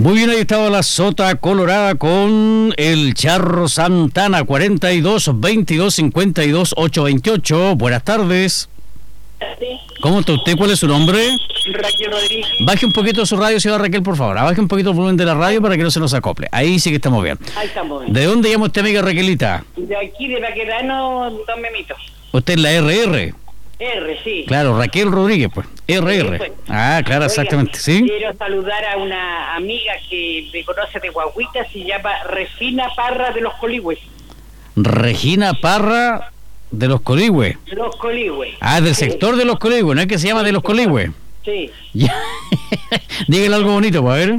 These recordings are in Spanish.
Muy bien, ahí estaba la Sota Colorada con el Charro Santana, 42-22-52-828. Buenas tardes. ¿Cómo está usted? ¿Cuál es su nombre? Raquel Rodríguez. Baje un poquito su radio, señora Raquel, por favor. Baje un poquito el volumen de la radio para que no se nos acople. Ahí sí que estamos bien. Ahí estamos bien. ¿De dónde llama usted, amiga Raquelita? De aquí, de Baquedano, Don Memito. Usted es la RR. R, sí. Claro, Raquel Rodríguez, pues. RR. Sí, pues. Ah, claro, Oiga, exactamente, ¿sí? Quiero saludar a una amiga que me conoce de Guaguita, se llama Regina Parra de los Coligües. Regina Parra de los Coligües. De los Coligües. Ah, del Sí. sector de los Coligües, ¿no es que se llama de los Coligües? Sí. Ya. Dígale algo bonito, pues, a ver.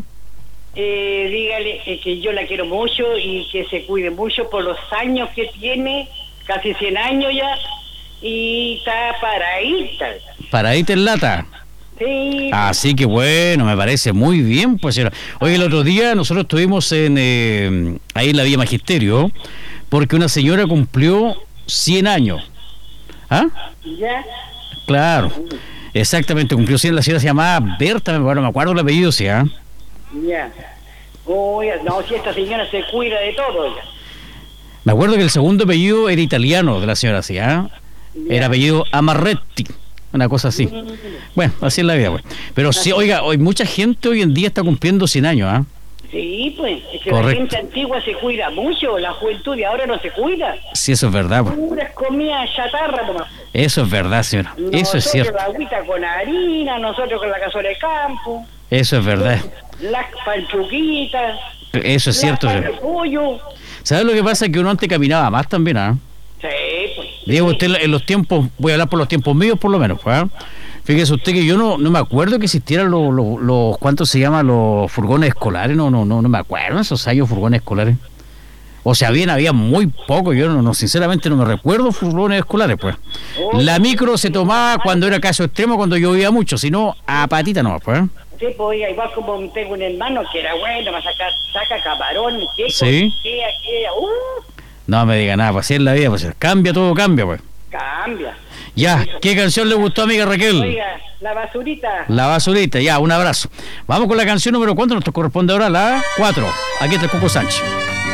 Dígale que yo la quiero mucho y que se cuide mucho por los años que tiene, casi 100 años ya, y está paradita. Paradita en lata. Sí. Así que bueno, me parece muy bien, pues señora. Oye, el otro día nosotros estuvimos ahí en la Villa Magisterio, porque una señora cumplió 100 años. ¿Ah? ¿Ya? Claro, exactamente, cumplió 100, la señora se llamaba Berta, bueno, me acuerdo el apellido, sí, ¿ah? Ya. Oye, no, si esta señora se cuida de todo, ya. Me acuerdo que el segundo apellido era italiano de la señora, sí, ¿ah? Era apellido Amarretti, una cosa así. Bueno, así es la vida, pues. Pero sí, oiga, hoy mucha gente hoy en día está cumpliendo 100 años, ¿ah? Sí, pues, es que Correcto. la gente antigua se cuida mucho, la juventud de ahora no se cuida. Sí, eso es verdad, pues. Puras comidas chatarra nomás. Eso es verdad, señora. Eso es cierto. Nosotros la agüita con harina, nosotros con la cazuela de campo, Eso es verdad. las panchuquitas, Eso es cierto, las señora. de pollo. ¿Sabe lo que pasa? Que uno antes caminaba más también, ¿ah? Sí, pues. Digo, usted en los tiempos, voy a hablar por los tiempos míos por lo menos, pues, ¿ah? Fíjese usted que yo no me acuerdo que existieran los ¿cuántos se llaman? Los furgones escolares, no me acuerdo esos años furgones escolares. O sea, había muy poco, yo sinceramente no me recuerdo furgones escolares, pues. La micro se tomaba cuando era caso extremo, cuando llovía mucho, si no, a patita no, pues. Sí, pues, oiga, igual como tengo un hermano que era bueno, me saca camarón, que Sí. No me diga nada, pues así es la vida, pues cambia, todo cambia, pues. cambia. Ya, ¿qué canción le gustó, amiga Raquel? Oiga, la basurita. La basurita, ya, un abrazo. Vamos con la canción número, ¿cuánto nos corresponde ahora? La 4. Aquí está el Coco Sánchez.